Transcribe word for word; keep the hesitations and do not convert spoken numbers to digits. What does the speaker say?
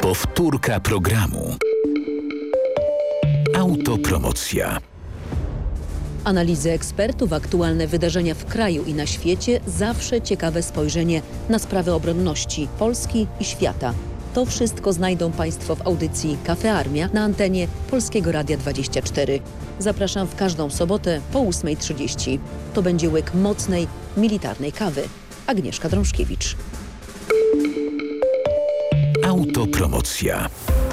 Powtórka programu. Autopromocja. Analizy ekspertów, aktualne wydarzenia w kraju i na świecie, zawsze ciekawe spojrzenie na sprawy obronności Polski i świata. To wszystko znajdą Państwo w audycji Cafe Armia na antenie Polskiego Radia dwadzieścia cztery. Zapraszam w każdą sobotę po ósma trzydzieści. To będzie łyk mocnej, militarnej kawy. Agnieszka Drążkiewicz. Autopromocja.